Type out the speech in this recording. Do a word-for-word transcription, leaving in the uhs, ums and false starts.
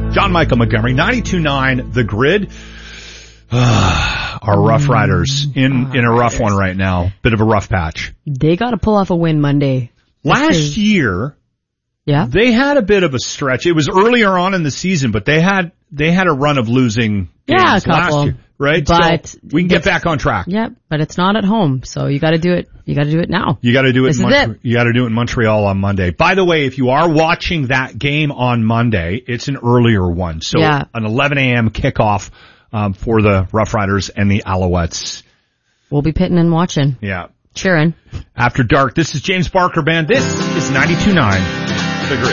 John Michael Montgomery, ninety-two point nine The Grid. Our Rough Riders in, in a rough one right now. Bit of a rough patch. They got to pull off a win Monday. Last is, year, yeah, they had a bit of a stretch. It was earlier on in the season, but they had they had a run of losing games yeah, a couple, last year, right? But so we can get back on track. Yep, yeah, but it's not at home, so you got to do it. You got to do it now. You got to do it. This in is Mont- it. You got to do it in Montreal on Monday. By the way, if you are watching that game on Monday, it's an earlier one, so yeah. an eleven a.m. kickoff um, for the Rough Riders and the Alouettes. We'll be pitting and watching. Yeah. Cheering. After dark, this is James Barker Band. This is ninety-two point nine